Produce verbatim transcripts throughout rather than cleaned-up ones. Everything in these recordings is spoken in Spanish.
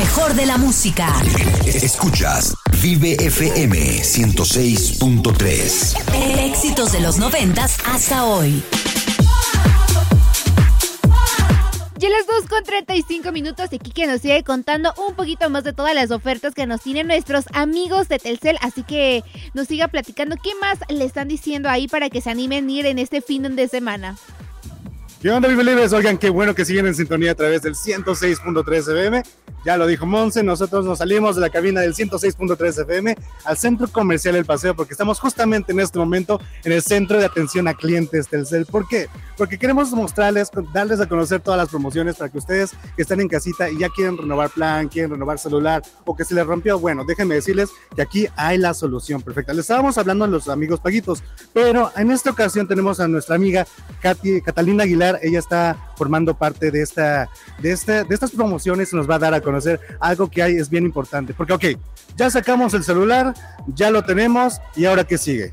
mejor de la música. Escuchas Vive F M ciento seis punto tres. Éxitos de los noventas hasta hoy. Ya las dos con treinta y cinco minutos y Kike nos sigue contando un poquito más de todas las ofertas que nos tienen nuestros amigos de Telcel, así que nos siga platicando qué más le están diciendo ahí para que se animen a ir en este fin de semana. ¿Qué onda, Vive Libres? Oigan, qué bueno que siguen en sintonía a través del ciento seis punto tres F M. Ya lo dijo Monse, nosotros nos salimos de la cabina del ciento seis punto tres F M al Centro Comercial El Paseo, porque estamos justamente en este momento en el Centro de Atención a Clientes Telcel. ¿Por qué? Porque queremos mostrarles, darles a conocer todas las promociones para que ustedes que están en casita y ya quieren renovar plan, quieren renovar celular o que se les rompió, bueno, déjenme decirles que aquí hay la solución perfecta. Les estábamos hablando a los amigos paguitos, pero en esta ocasión tenemos a nuestra amiga Katy, Catalina Aguilar. Ella está formando parte de esta, de esta, de estas promociones y nos va a dar a conocer algo que hay, es bien importante, porque ok, ya sacamos el celular, ya lo tenemos, y ahora ¿qué sigue?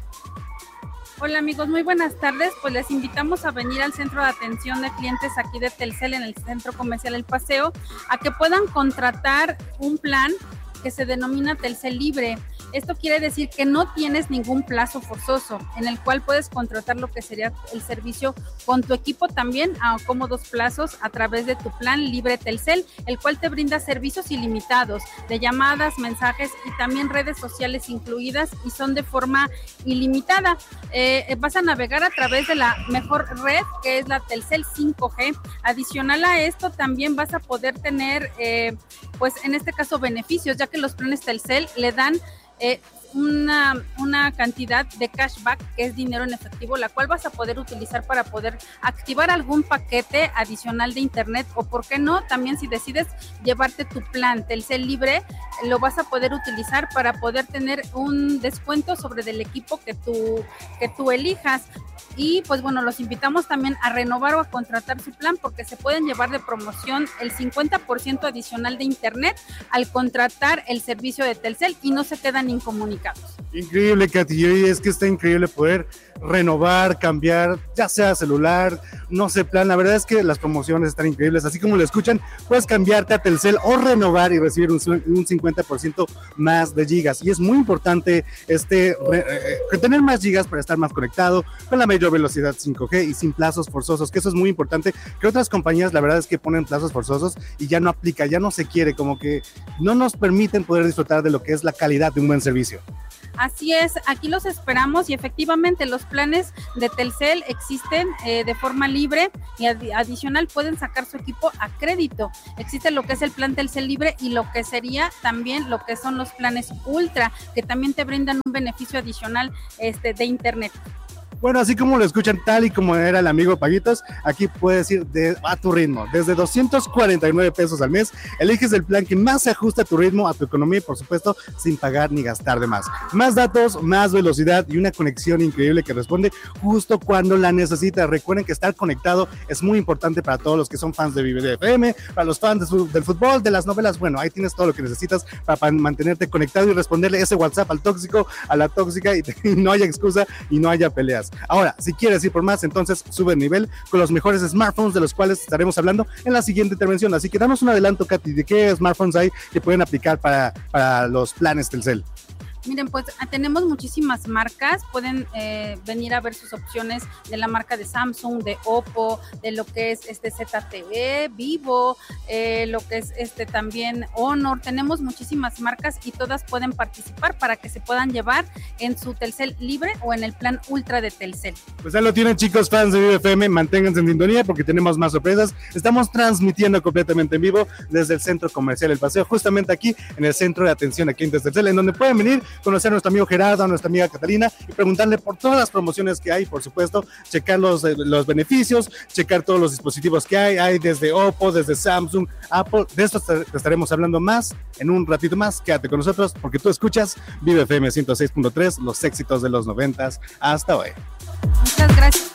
Hola amigos, muy buenas tardes. Pues les invitamos a venir al centro de atención de clientes aquí de Telcel en el Centro Comercial El Paseo a que puedan contratar un plan que se denomina Telcel Libre. Esto quiere decir que no tienes ningún plazo forzoso en el cual puedes contratar lo que sería el servicio con tu equipo también a cómodos plazos a través de tu plan Libre Telcel, el cual te brinda servicios ilimitados de llamadas, mensajes y también redes sociales incluidas y son de forma ilimitada. Eh, vas a navegar a través de la mejor red que es la Telcel cinco G. Adicional a esto también vas a poder tener eh, pues en este caso beneficios, ya que los planes Telcel le dan Eh, una, una cantidad de cashback que es dinero en efectivo, la cual vas a poder utilizar para poder activar algún paquete adicional de internet o por qué no, también si decides llevarte tu plan Telcel Libre, lo vas a poder utilizar para poder tener un descuento sobre del equipo que tú, que tú elijas. Y pues bueno, los invitamos también a renovar o a contratar su plan porque se pueden llevar de promoción el cincuenta por ciento adicional de internet al contratar el servicio de Telcel y no se quedan incomunicados. Increíble, Katy, y es que está increíble poder renovar, cambiar, ya sea celular, no sé, plan. La verdad es que las promociones están increíbles, así como lo escuchan, puedes cambiarte a Telcel o renovar y recibir un, un cincuenta por ciento más de gigas, y es muy importante este re, eh, tener más gigas para estar más conectado con la mayor velocidad cinco G y sin plazos forzosos, que eso es muy importante, que otras compañías la verdad es que ponen plazos forzosos y ya no aplica, ya no se quiere, como que no nos permiten poder disfrutar de lo que es la calidad de un buen servicio. Así es, aquí los esperamos y efectivamente los planes de Telcel existen eh, de forma libre y ad- adicional pueden sacar su equipo a crédito. Existe lo que es el plan Telcel Libre y lo que sería también lo que son los planes Ultra, que también te brindan un beneficio adicional este, de internet. Bueno, así como lo escuchan, tal y como era el amigo Paguitos, aquí puedes ir de, a tu ritmo. Desde doscientos cuarenta y nueve pesos al mes, eliges el plan que más se ajusta a tu ritmo, a tu economía y por supuesto, sin pagar ni gastar de más. Más datos, más velocidad y una conexión increíble que responde justo cuando la necesitas. Recuerden que estar conectado es muy importante para todos los que son fans de Vive F M, para los fans de su, del fútbol, de las novelas. Bueno, ahí tienes todo lo que necesitas para, para mantenerte conectado y responderle ese WhatsApp al tóxico, a la tóxica y, te, y no haya excusa y no haya peleas. Ahora, si quieres ir por más, entonces sube el nivel con los mejores smartphones de los cuales estaremos hablando en la siguiente intervención. Así que danos un adelanto, Katy, de qué smartphones hay que pueden aplicar para, para los planes Telcel. Miren, pues tenemos muchísimas marcas, pueden eh, venir a ver sus opciones de la marca de Samsung, de Oppo, de lo que es este Z T E, Vivo, eh, lo que es este también Honor. Tenemos muchísimas marcas y todas pueden participar para que se puedan llevar en su Telcel Libre o en el plan Ultra de Telcel. Pues ya lo tienen, chicos, fans de Vive F M, manténganse en sintonía porque tenemos más sorpresas. Estamos transmitiendo completamente en vivo desde el Centro Comercial El Paseo, justamente aquí en el Centro de Atención a Clientes Telcel, en donde pueden venir, conocer a nuestro amigo Gerardo, a nuestra amiga Catalina y preguntarle por todas las promociones que hay, por supuesto, checar los, los beneficios, checar todos los dispositivos que hay, hay desde Oppo, desde Samsung, Apple. De esto te estaremos hablando más en un ratito más. Quédate con nosotros porque tú escuchas Vive F M ciento seis punto tres, los éxitos de los noventas hasta hoy. Muchas gracias.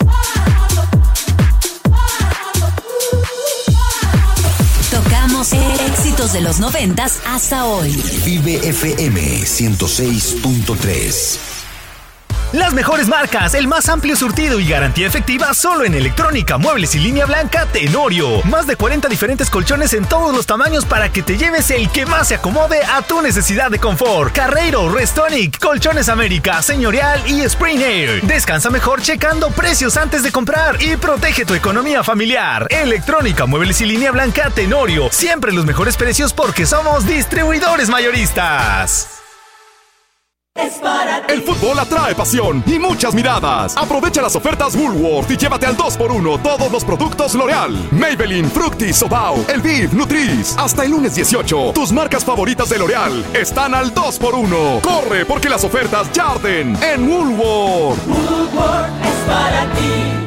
Tocamos éxitos de los noventas hasta hoy. Vive F M ciento seis punto tres. Las mejores marcas, el más amplio surtido y garantía efectiva solo en Electrónica, Muebles y Línea Blanca Tenorio. Más de cuarenta diferentes colchones en todos los tamaños para que te lleves el que más se acomode a tu necesidad de confort. Carreiro, Restonic, Colchones América, Señorial y Spring Air. Descansa mejor checando precios antes de comprar y protege tu economía familiar. Electrónica, Muebles y Línea Blanca Tenorio. Siempre los mejores precios porque somos distribuidores mayoristas. El fútbol atrae pasión y muchas miradas. Aprovecha las ofertas Woolworth y llévate al dos por uno todos los productos L'Oreal, Maybelline, Fructis, Sobao, Elviv, Nutris. Hasta el lunes dieciocho, tus marcas favoritas de L'Oreal están al dos por uno. Corre porque las ofertas ya arden en Woolworth. Woolworth es para ti.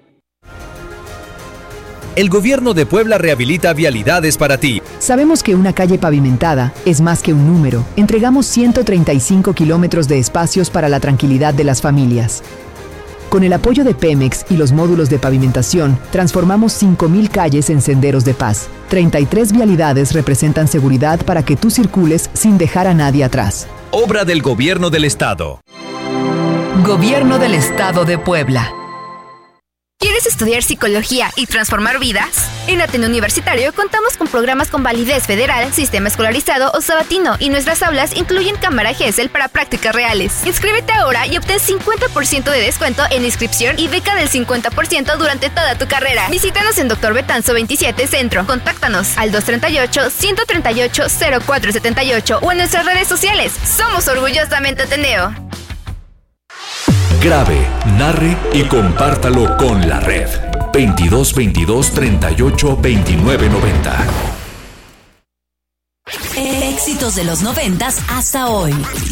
El gobierno de Puebla rehabilita vialidades para ti. Sabemos que una calle pavimentada es más que un número. Entregamos ciento treinta y cinco kilómetros de espacios para la tranquilidad de las familias. Con el apoyo de Pemex y los módulos de pavimentación, transformamos cinco mil calles en senderos de paz. treinta y tres vialidades representan seguridad para que tú circules sin dejar a nadie atrás. Obra del Gobierno del Estado. Gobierno del Estado de Puebla. ¿Quieres estudiar psicología y transformar vidas? En Ateneo Universitario contamos con programas con validez federal, sistema escolarizado o sabatino y nuestras aulas incluyen cámara Gesell para prácticas reales. Inscríbete ahora y obtén cincuenta por ciento de descuento en inscripción y beca del cincuenta por ciento durante toda tu carrera. Visítanos en Doctor Betanzo veintisiete Centro. Contáctanos al dos tres ocho, uno tres ocho, cero cuatro siete ocho o en nuestras redes sociales. Somos orgullosamente Ateneo. Grabe, narre y compártalo con la red. veintidós veintidós treinta y ocho veintinueve noventa. Éxitos de los noventas hasta hoy.